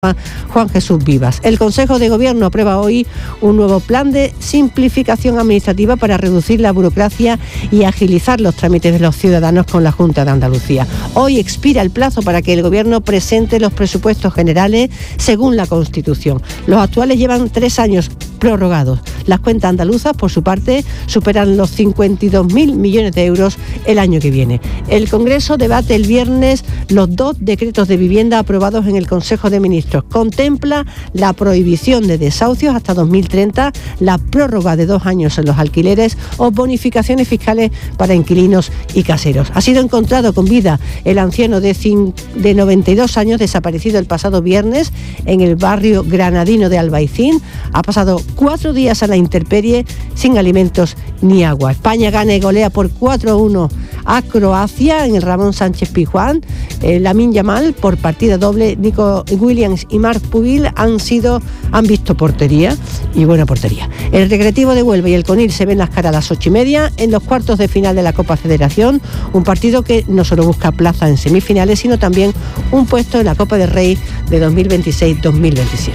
Juan Jesús Vivas. El Consejo de Gobierno aprueba hoy un nuevo plan de simplificación administrativa para reducir la burocracia y agilizar los trámites de los ciudadanos con la Junta de Andalucía. Hoy expira el plazo para que el Gobierno presente los presupuestos generales según la Constitución. Los actuales llevan 3 años prorrogados. Las cuentas andaluzas, por su parte, superan los 52.000 millones de euros el año que viene. El Congreso debate el viernes los 2 decretos de vivienda aprobados en el Consejo de Ministros. Contempla la prohibición de desahucios hasta 2030, la prórroga de 2 años en los alquileres o bonificaciones fiscales para inquilinos y caseros. Ha sido encontrado con vida el anciano de 92 años desaparecido el pasado viernes en el barrio granadino de Albaicín. Ha pasado 4 días a la intemperie sin alimentos ni agua. España gana y golea por 4-1 a Croacia en el Ramón Sánchez Pizjuán. Lamine Yamal por partida doble, Nico Williams y Marc Pubil han visto portería y buena portería. El Recreativo de Huelva y el Conil se ven las caras a las 8:30 en los cuartos de final de la Copa Federación, un partido que no solo busca plaza en semifinales, sino también un puesto en la Copa del Rey de 2026-2027.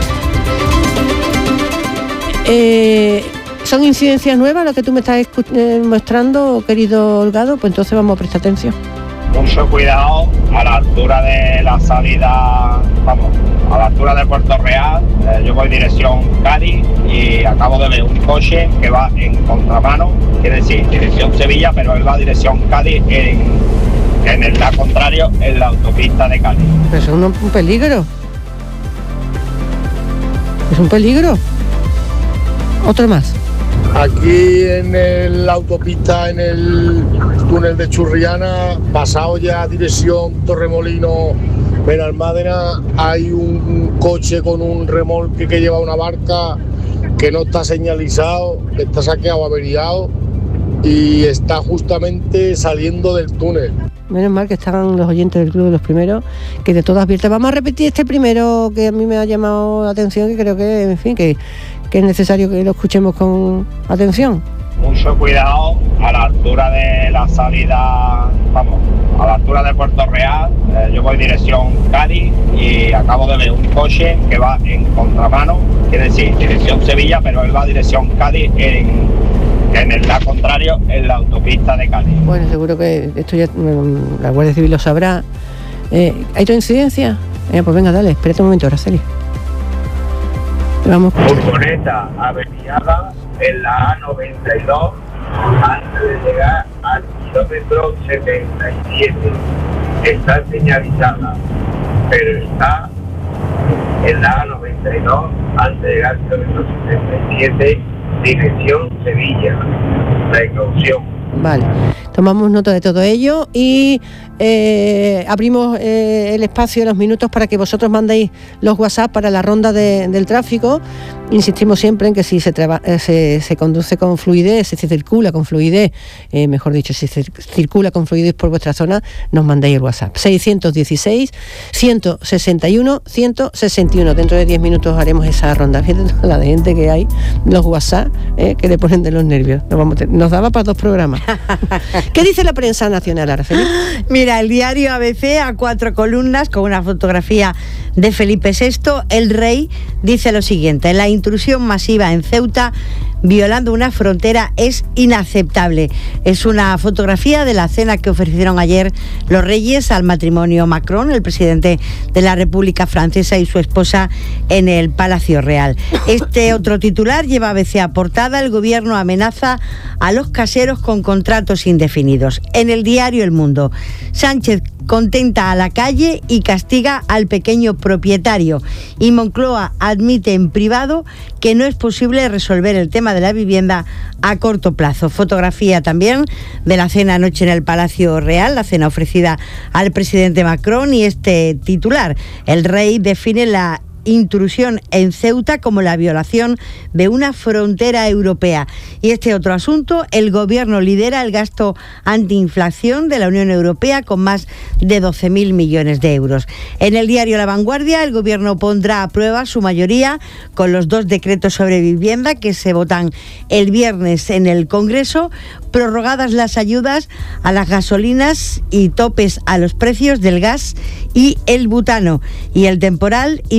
¿Son incidencias nuevas lo que tú me estás mostrando, querido Holgado? Pues entonces vamos a prestar atención. Mucho cuidado a la altura de la salida, a la altura de Puerto Real. Yo voy dirección Cádiz y acabo de ver un coche que va en contramano, quiere decir dirección Sevilla, pero él va dirección Cádiz en el lado contrario, en la autopista de Cádiz. Pero eso es un peligro. Es un peligro. Otro más. Aquí en la autopista, en el túnel de Churriana, pasado ya dirección Torremolino, Benalmádena, hay un coche con un remolque que lleva una barca que no está señalizado, que está saqueado, averiado y está justamente saliendo del túnel. Menos mal que estaban los oyentes del Club de los Primeros, que de todas abiertas. Vamos a repetir este primero que a mí me ha llamado la atención, que creo que, en fin, que es necesario que lo escuchemos con atención. Mucho cuidado a la altura de la salida, a la altura de Puerto Real. Yo voy dirección Cádiz y acabo de ver un coche que va en contramano, quiere decir dirección Sevilla, pero él va dirección Cádiz en el lado contrario, en la autopista de Cádiz. Bueno, seguro que esto ya la Guardia Civil lo sabrá. ¿Hay otra incidencia? Pues venga, dale, espérate un momento, Araceli. Vamos. Furgoneta averiada en la A92 antes de llegar al kilómetro 77. Está señalizada, pero está en la A92 antes de llegar al kilómetro 77, dirección Sevilla. Precaución. Vale, tomamos nota de todo ello y abrimos el espacio, los minutos para que vosotros mandéis los WhatsApp para la ronda del tráfico. Insistimos siempre en que si se conduce con fluidez, si se circula con fluidez, mejor dicho, si se circula con fluidez por vuestra zona, nos mandáis el WhatsApp. 616-161-161. Dentro de 10 minutos haremos esa ronda. Fíjate toda la de gente que hay, los WhatsApp, que le ponen de los nervios. Nos daba para 2 programas. ¿Qué dice la prensa nacional, Araceli? Mira, el diario ABC a 4 columnas con una fotografía de Felipe VI. El rey dice lo siguiente: la intrusión masiva en Ceuta, violando una frontera, es inaceptable. Es una fotografía de la cena que ofrecieron ayer los reyes al matrimonio Macron, el presidente de la República Francesa, y su esposa en el Palacio Real. Este otro titular lleva ABC a portada: el gobierno amenaza a los caseros con contratos indefinidos. En el diario El Mundo, Sánchez contenta a la calle y castiga al pequeño propietario. Y Moncloa admite en privado que no es posible resolver el tema de la vivienda a corto plazo. Fotografía también de la cena anoche en el Palacio Real, la cena ofrecida al presidente Macron, y este titular: el rey define la intrusión en Ceuta como la violación de una frontera europea. Y este otro asunto, el Gobierno lidera el gasto antiinflación de la Unión Europea con más de 12.000 millones de euros. En el diario La Vanguardia, el Gobierno pondrá a prueba su mayoría con los 2 decretos sobre vivienda que se votan el viernes en el Congreso, prorrogadas las ayudas a las gasolinas y topes a los precios del gas y el butano. Y el temporal